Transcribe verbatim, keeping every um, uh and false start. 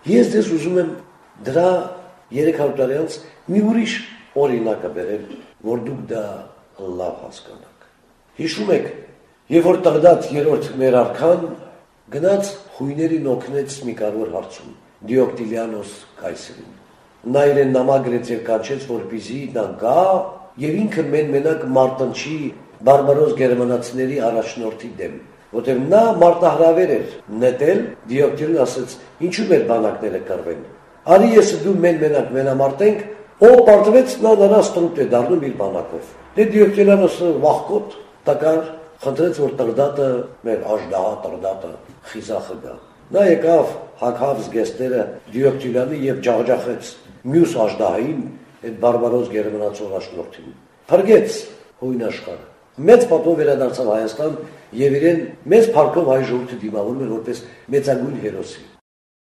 Ես դες ուզում եմ դրա երեք հարյուր տարի անց մի ուրիշ օրինակը բերել, որ դուք դա լավ հասկանաք։ Հիշում եք, երբ որ Տղդատ երրորդ մեր արքան գնաց խույներին օգնեց մի կարևոր հարցում, Դիոկտիլիանոս կայսրին։ Նա իրեն նամագրեց եւ կանչեց, որպեսզի նա գա եւ ինքը մեն-մենակ մարտնչի բարբարոս գերմանացիների առաջնորդի դեմ, որտեղ նա մարտահրավեր էր նետել, Դիոկտիլին ասեց, ինչու մեր բանակները կռվեն։ Արի ես դու մեն-մենակ մենամարտենք, ով պարտվեց նա նրան ստրուտ է դառնում իր բանակով։ Դե Դիոկտիլիանոսը վախկոտ տկար խնդրեց, որ Տղդատը մեր աժդահա Տղդատը խիզախը գա։ Նա եկավ հագավ զգեստերը Դիոկտիլյանի եւ ջախջախեց մյուս աժդահային այդ բարբարոս գերմանացի առաջնորդին։ Փրկեց հույն աշխարհը։ Մեծ պատով վերադարձավ Հայաստան եւ իրեն մեծ փառքով հայ ժողովուրդը դիմավորում էր որպես մեծագույն հերոսի։